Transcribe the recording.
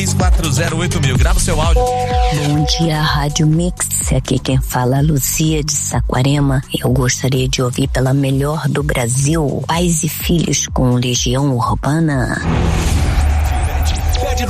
3408 mil. Grava o seu áudio. Bom dia, Rádio Mix. Aqui quem fala é Lucia de Saquarema. Eu gostaria de ouvir pela melhor do Brasil, Pais e Filhos com Legião Urbana.